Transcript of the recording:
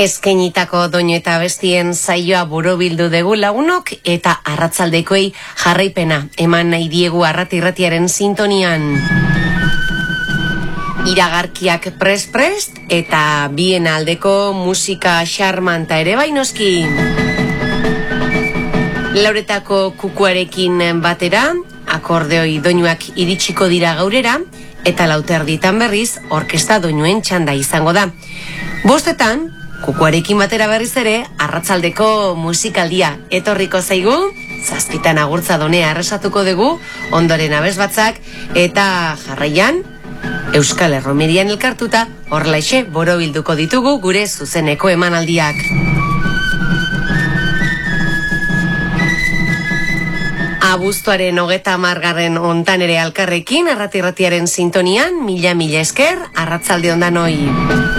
Eskainitako doinu eta bestien saioa borobildu dugu lagunok eta arratsaldekoei jarraipena eman nahi diegu arrati-irratiaren sintonian. Iragarkiak prest eta bien aldeko musika xarmanta ere bainoski. Lauretako kukuarekin batera, akordeoi doinuak iritsiko dira gaurera, eta lauterditan berriz orkesta doinuen txanda izango da. Bostetan, kukuarekin batera berriz ere, arratsaldeko musikaldia etorriko zaigu, zazpitan agurtza donea arrasatuko dugu, ondoren abesbatzak, eta jarraian, Euskal Erromerian elkartuta, horrelaixe borobilduko ditugu gure zuzeneko emanaldiak. Abuztuaren 30. hontan ere alkarrekin, arrati-irratiaren sintonian, mila esker, arratsalde on danoi.